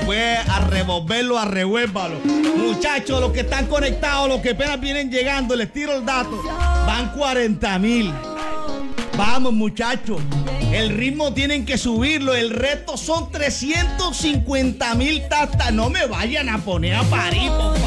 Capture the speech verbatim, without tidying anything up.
fue a revolverlo, a revuélvalo. Muchachos, los que están conectados, los que apenas vienen llegando, les tiro el dato. Van cuarenta mil. Vamos, muchachos. El ritmo tienen que subirlo. El reto son trescientos cincuenta mil tastas. No me vayan a poner a parir, por favor.